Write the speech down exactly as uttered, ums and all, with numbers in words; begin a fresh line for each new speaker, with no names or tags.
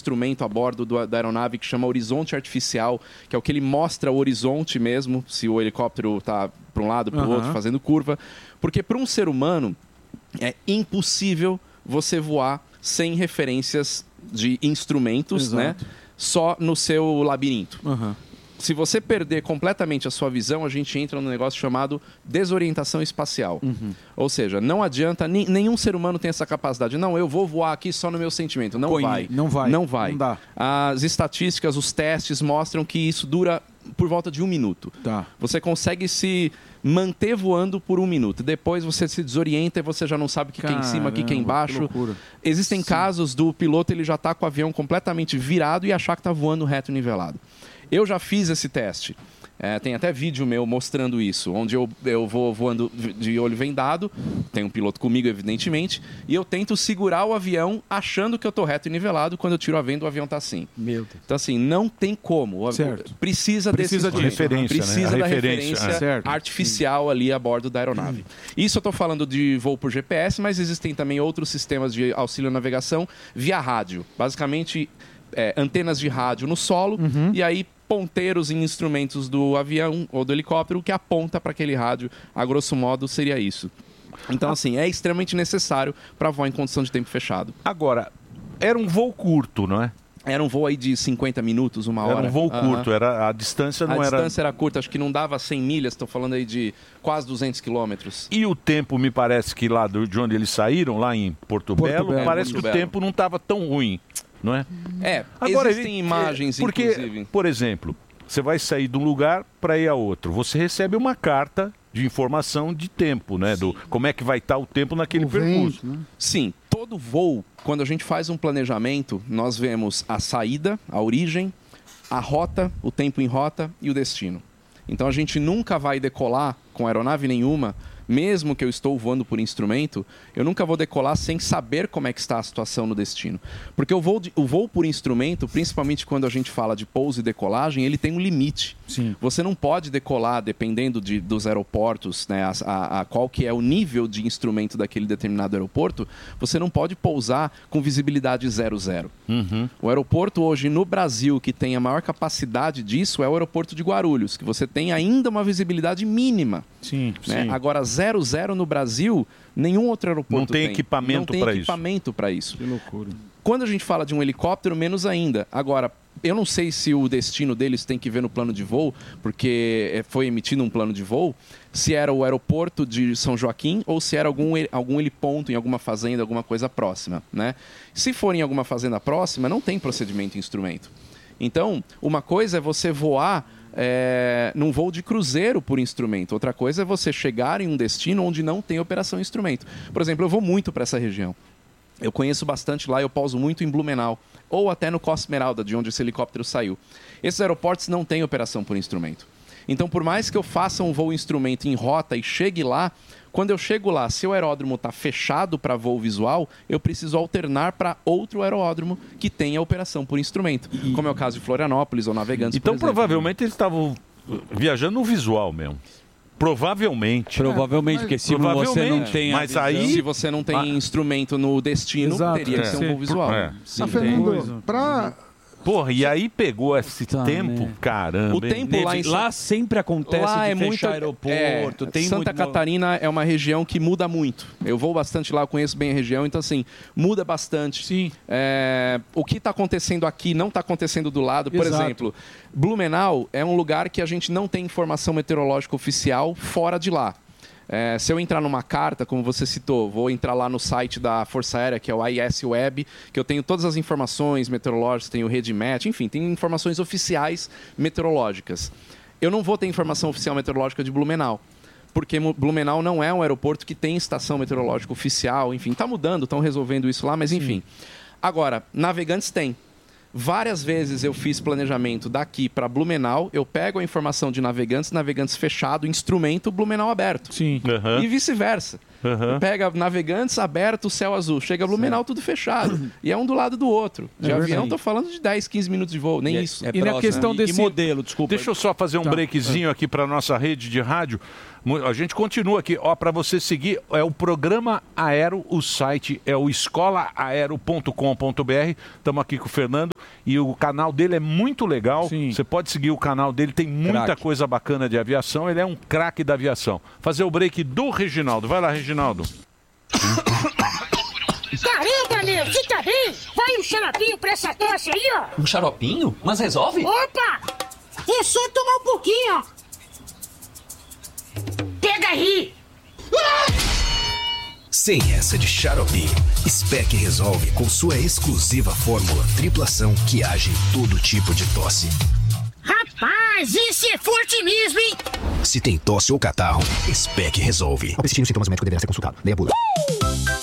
instrumento a bordo do, da aeronave que chama horizonte artificial, que é o que ele mostra o horizonte mesmo, se o helicóptero está para um lado, para o
Uhum.
outro, fazendo curva. Porque para um ser humano é impossível você voar sem referências de instrumentos,
Exato.
né? Só no seu labirinto.
Uhum.
Se você perder completamente a sua visão, a gente entra num negócio chamado desorientação espacial.
Uhum.
Ou seja, não adianta, nem- nenhum ser humano tem essa capacidade. Não, eu vou voar aqui só no meu sentimento. Não
Conhe-
vai.
não vai.
Não vai.
Não dá.
As estatísticas, os testes mostram que isso dura por volta de um minuto.
Tá.
Você consegue se manter voando por um minuto. Depois você se desorienta e você já não sabe o que, que é em cima, o que, que é
Caramba,
embaixo.
que loucura.
Existem casos do piloto ele já está com o avião completamente virado e achar que está voando reto e nivelado. Eu já fiz esse teste. É, tem até vídeo meu mostrando isso, onde eu, eu vou voando de olho vendado, tem um piloto comigo, evidentemente, e eu tento segurar o avião achando que eu estou reto e nivelado. Quando eu tiro a venda, o avião está assim.
Meu Deus.
Então, assim, não tem como. O-
Certo.
Precisa,
Precisa
desse
de
instrumento.
referência, né?
Precisa
A
da
referência,
referência,
é.
Certo.
artificial ali a bordo da aeronave. Isso eu estou falando de voo por G P S, mas existem também outros sistemas de auxílio à navegação via rádio. Basicamente, é, antenas de rádio no solo e aí ponteiros em instrumentos do avião ou do helicóptero que aponta para aquele rádio. A grosso modo, seria isso. Então, assim, é extremamente necessário para voar em condição de tempo fechado.
Agora, era um voo curto, não é?
Era um voo aí de cinquenta minutos, uma hora.
Era um voo
Aham.
curto, era, a distância não
a
era...
distância era curta, acho que não dava cem milhas, estou falando aí de quase duzentos quilômetros.
E o tempo, me parece que lá do- de onde eles saíram, lá em Porto,
Porto
Belo,
Belo,
parece
Porto
que o
Belo.
tempo não estava tão ruim, não é?
É,
Agora,
existem
ele-
imagens,
é, porque,
inclusive.
por exemplo, você vai sair de um lugar para ir a outro. Você recebe uma carta de informação de tempo, né? Do como é que vai estar o tempo naquele percurso.
Sim, todo voo, quando a gente faz um planejamento, nós vemos a saída, a origem, a rota, o tempo em rota e o destino. Então a gente nunca vai decolar com aeronave nenhuma, mesmo que eu estou voando por instrumento, eu nunca vou decolar sem saber como é que está a situação no destino. Porque o voo, de- o voo por instrumento, principalmente quando a gente fala de pouso e decolagem, ele tem um limite.
Sim.
Você não pode decolar, dependendo de- dos aeroportos, né, a, a- a qual que é o nível de instrumento daquele determinado aeroporto, você não pode pousar com visibilidade zero zero.
Uhum.
O aeroporto hoje no Brasil que tem a maior capacidade disso é o aeroporto de Guarulhos, que você tem ainda uma visibilidade mínima.
Sim,
Né?
sim.
Agora, zero zero no Brasil, nenhum outro aeroporto
Não tem equipamento
Não
pra
tem
isso.
equipamento para isso.
Que loucura.
Quando a gente fala de um helicóptero, menos ainda. Agora, eu não sei se o destino deles tem que ver no plano de voo, porque eh, foi emitido um plano de voo, se era o aeroporto de São Joaquim ou se era algum, he- algum heliponto em alguma fazenda, alguma coisa próxima, né? Se for em alguma fazenda próxima, não tem procedimento em instrumento. Então, uma coisa é você voar é, num voo de cruzeiro por instrumento. Outra coisa é você chegar em um destino onde não tem operação instrumento. Por exemplo, eu vou muito para essa região. Eu conheço bastante lá, eu pouso muito em Blumenau, ou até no Costa Esmeralda, de onde esse helicóptero saiu. Esses aeroportos não têm operação por instrumento. Então, por mais que eu faça um voo instrumento em rota e chegue lá, quando eu chego lá, se o aeródromo está fechado para voo visual, eu preciso alternar para outro aeródromo que tenha operação por instrumento, como é o caso de Florianópolis ou Navegantes,
Então,
por exemplo.
provavelmente, eles estavam viajando no visual mesmo. Provavelmente.
Provavelmente, porque se você não tem a
Mas
visão-
aí...
Se você não tem
Ah.
instrumento no destino,
Exato,
teria que
é.
ser um voo visual.
É.
Sim.
Ah, Fernando, pra...
Porra, e aí pegou esse
Tá,
tempo,
né?
caramba.
O
hein?
tempo lá em São-
Lá sempre acontece
Lá
de
é
fechar
muito
aeroporto.
é,
tem
Santa
muito...
Catarina é uma região que muda muito. Eu vou bastante lá, eu conheço bem a região, então assim, muda bastante.
Sim.
É, o que está acontecendo aqui não está acontecendo do lado. Por
Exato.
exemplo, Blumenau é um lugar que a gente não tem informação meteorológica oficial fora de lá. É, se eu entrar numa carta, como você citou, vou entrar lá no site da Força Aérea, que é o A I S Web, que eu tenho todas as informações meteorológicas, tenho RedMet, enfim, tem informações oficiais meteorológicas. Eu não vou ter informação oficial meteorológica de Blumenau, porque Mu- Blumenau não é um aeroporto que tem estação meteorológica oficial, enfim, está mudando, estão resolvendo isso lá, mas enfim. Agora, Navegantes tem. Várias vezes eu fiz planejamento daqui para Blumenau, eu pego a informação de Navegantes, Navegantes fechado, instrumento, Blumenau aberto.
Sim.
Aham.
E vice-versa. Uhum. Pega Navegantes, aberto, céu azul. Chega Blumenau, tudo fechado. E é um do lado do outro. De é avião, tô falando de dez, quinze minutos de voo, nem
e
isso.
É, é e próximo, na questão né? desse
e modelo, desculpa.
Deixa eu só fazer um tá. breakzinho aqui para nossa rede de rádio. A gente continua aqui, ó, para você seguir, é o Programa Aero, o site é o escola aero ponto com ponto b r. Estamos aqui com o Fernando e o canal dele é muito legal. Sim. Você pode seguir o canal dele, tem muita crack. coisa bacana de aviação. Ele é um craque da aviação. Fazer o break do Reginaldo. Vai lá, Reginaldo.
Caramba, meu, você tá bem? Vai um xaropinho pra essa tosse aí, ó.
Um xaropinho? Mas resolve?
Opa! É só tomar um pouquinho, ó. Pega aí!
Sem essa de xarope, Spec resolve com sua exclusiva fórmula triplação que age em todo tipo de tosse.
Rapaz, esse é forte mesmo, hein?
Se tem tosse ou catarro, Spec resolve. Ao persistir os sintomas, o médico deverá ser consultado. Leia a bula.